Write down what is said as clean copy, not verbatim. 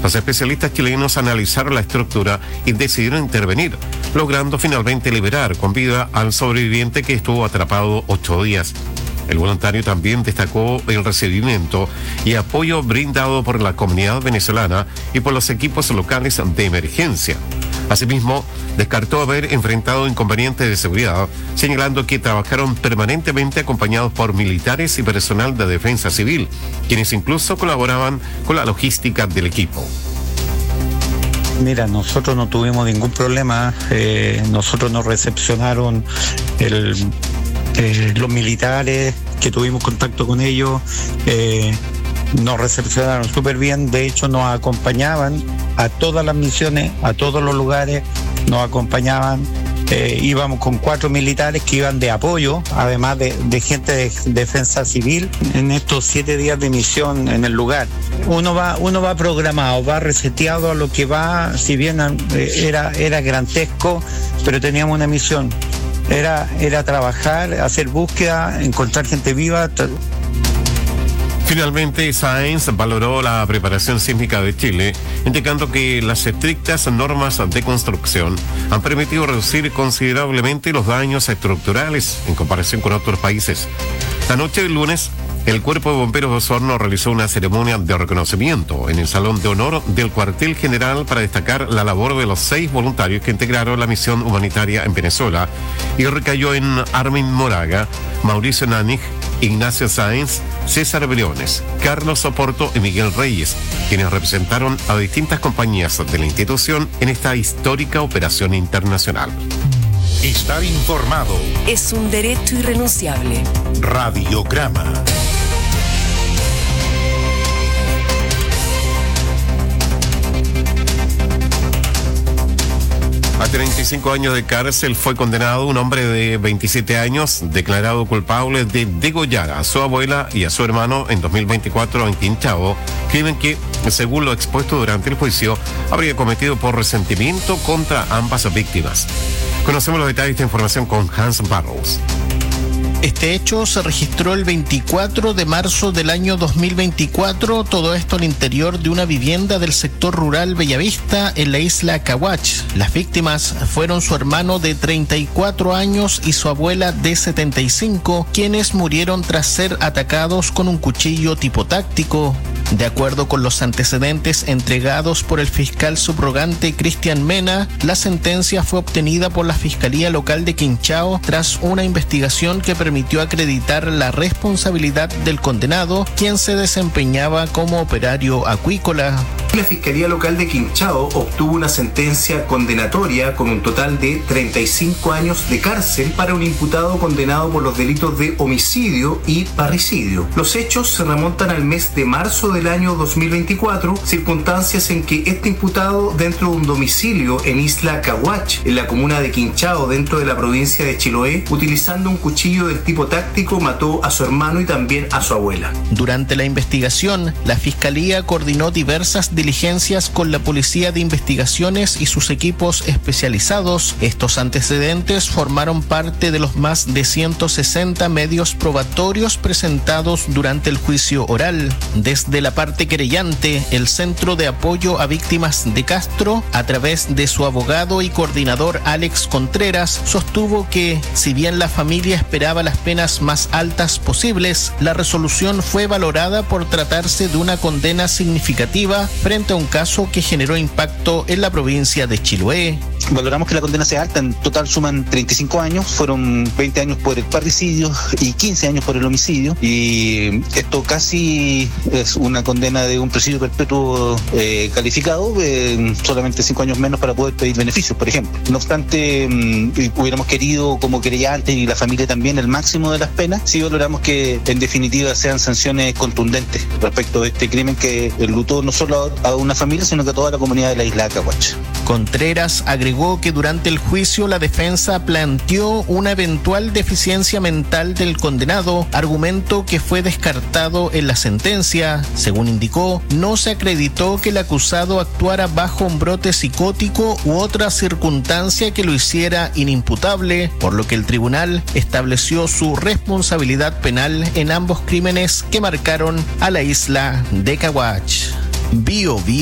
Los especialistas chilenos analizaron la estructura y decidieron intervenir, logrando finalmente liberar con vida al sobreviviente que estuvo atrapado 8 días. El voluntario también destacó el recibimiento y apoyo brindado por la comunidad venezolana y por los equipos locales de emergencia. Asimismo, descartó haber enfrentado inconvenientes de seguridad, señalando que trabajaron permanentemente acompañados por militares y personal de defensa civil, quienes incluso colaboraban con la logística del equipo. Mira, nosotros no tuvimos ningún problema, nosotros nos recepcionaron los militares que tuvimos contacto con ellos, nos recepcionaron súper bien. De hecho, nos acompañaban a todas las misiones, a todos los lugares, nos acompañaban. Íbamos con 4 militares que iban de apoyo, además de gente de defensa civil en estos 7 días de misión en el lugar. Uno va programado, va reseteado a lo que va, si bien era grantesco, pero teníamos una misión. Era trabajar, hacer búsqueda, encontrar gente viva. Finalmente, Sáenz valoró la preparación sísmica de Chile, indicando que las estrictas normas de construcción han permitido reducir considerablemente los daños estructurales en comparación con otros países. La noche del lunes, el Cuerpo de Bomberos de Osorno realizó una ceremonia de reconocimiento en el Salón de Honor del Cuartel General para destacar la labor de los 6 voluntarios que integraron la misión humanitaria en Venezuela, y recayó en Armin Moraga, Mauricio Nannig, Ignacio Sáenz, César Briones, Carlos Oporto y Miguel Reyes, quienes representaron a distintas compañías de la institución en esta histórica operación internacional. Estar informado es un derecho irrenunciable. Radiograma. A 35 años de cárcel fue condenado un hombre de 27 años, declarado culpable de degollar a su abuela y a su hermano en 2024 en Quinchao, crimen que, según lo expuesto durante el juicio, habría cometido por resentimiento contra ambas víctimas. Conocemos los detalles de esta información con Hans Barrows. Este hecho se registró el 24 de marzo del año 2024, todo esto al interior de una vivienda del sector rural Bellavista en la isla Caguach. Las víctimas fueron su hermano de 34 años y su abuela de 75, quienes murieron tras ser atacados con un cuchillo tipo táctico. De acuerdo con los antecedentes entregados por el fiscal subrogante Cristian Mena, la sentencia fue obtenida por la Fiscalía Local de Quinchao tras una investigación que permitió acreditar la responsabilidad del condenado, quien se desempeñaba como operario acuícola. La Fiscalía Local de Quinchao obtuvo una sentencia condenatoria con un total de 35 años de cárcel para un imputado condenado por los delitos de homicidio y parricidio. Los hechos se remontan al mes de marzo del año 2024, circunstancias en que este imputado, dentro de un domicilio en Isla Caguach, en la comuna de Quinchao, dentro de la provincia de Chiloé, utilizando un cuchillo del tipo táctico, mató a su hermano y también a su abuela. Durante la investigación, la Fiscalía coordinó diversas diligencias con la Policía de Investigaciones y sus equipos especializados. Estos antecedentes formaron parte de los más de 160 medios probatorios presentados durante el juicio oral. Desde la parte querellante, el Centro de Apoyo a Víctimas de Castro, a través de su abogado y coordinador Alex Contreras, sostuvo que, si bien la familia esperaba las penas más altas posibles, la resolución fue valorada por tratarse de una condena significativa frente a un caso que generó impacto en la provincia de Chiloé. Valoramos que la condena sea alta, en total suman 35 años, fueron 20 años por el parricidio y 15 años por el homicidio, y esto casi es una condena de un presidio perpetuo calificado, solamente 5 años menos para poder pedir beneficios, por ejemplo. No obstante, hubiéramos querido, como querellante y la familia también, el máximo de las penas. Sí valoramos que en definitiva sean sanciones contundentes respecto de este crimen que enlutó no solo a una familia, sino que a toda la comunidad de la isla de Caguach. Contreras agregó que durante el juicio la defensa planteó una eventual deficiencia mental del condenado, argumento que fue descartado en la sentencia. Según indicó, no se acreditó que el acusado actuara bajo un brote psicótico u otra circunstancia que lo hiciera inimputable, por lo que el tribunal estableció su responsabilidad penal en ambos crímenes que marcaron a la isla de Caguach. Bio